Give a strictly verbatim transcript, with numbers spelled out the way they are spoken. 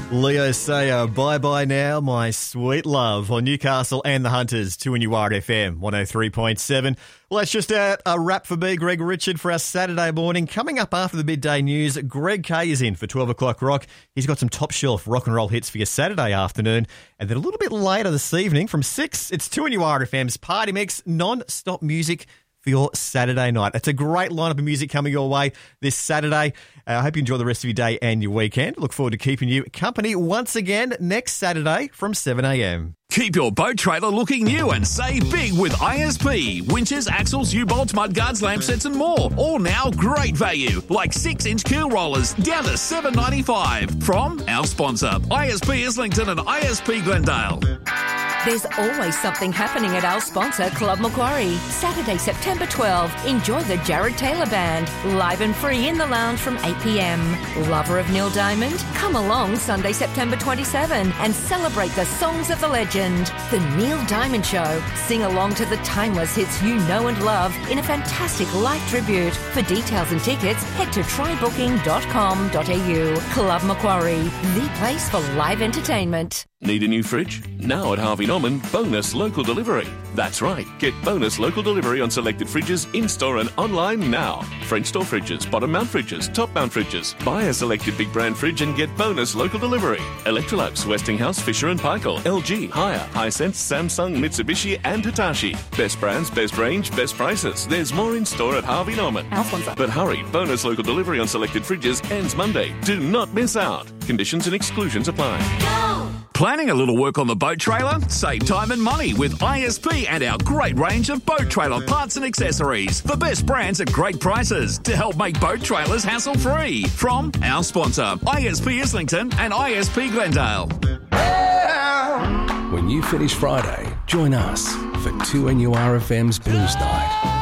Leo Sayer, bye-bye now, my sweet love, on Newcastle and the Hunters, two N U R F M, one oh three point seven. Well, that's just a, a wrap for me, Greg Richard, for our Saturday morning. Coming up after the midday news, Greg Kay is in for twelve o'clock rock. He's got some top shelf rock and roll hits for your Saturday afternoon. And then a little bit later this evening, from six, it's two N U R F M's Party Mix, non-stop music for your Saturday night. It's a great lineup of music coming your way this Saturday. Uh, I hope you enjoy the rest of your day and your weekend. Look forward to keeping you company once again next Saturday from seven a.m. Keep your boat trailer looking new and save big with I S P. Winches, axles, U-bolts, mudguards, lamp sets and more. All now great value, like six inch keel rollers down to seven dollars ninety-five. From our sponsor, I S P Islington and I S P Glendale. There's always something happening at our sponsor, Club Macquarie. Saturday, September twelfth, enjoy the Jared Taylor Band, live and free in the lounge from eight p.m. Lover of Neil Diamond? Come along Sunday, September twenty-seventh and celebrate the songs of the legend. The Neil Diamond Show. Sing along to the timeless hits you know and love in a fantastic live tribute. For details and tickets, head to try booking dot com dot a u. Club Macquarie, the place for live entertainment. Need a new fridge? Now at Harvey Norman, bonus local delivery. That's right, get bonus local delivery on selected fridges in-store and online now. French door fridges, bottom mount fridges, top mount fridges. Buy a selected big brand fridge and get bonus local delivery. Electrolux, Westinghouse, Fisher and Paykel, L G, Haier, Hisense, Samsung, Mitsubishi and Hitachi. Best brands, best range, best prices. There's more in store at Harvey Norman. Our sponsor. But hurry, bonus local delivery on selected fridges ends Monday. Do not miss out. Conditions and exclusions apply. Go! Planning a little work on the boat trailer? Save time and money with I S P and our great range of boat trailer parts and accessories. The best brands at great prices to help make boat trailers hassle-free. From our sponsor, I S P Islington and I S P Glendale. When you finish Friday, join us for two N U R F M's Blues Night.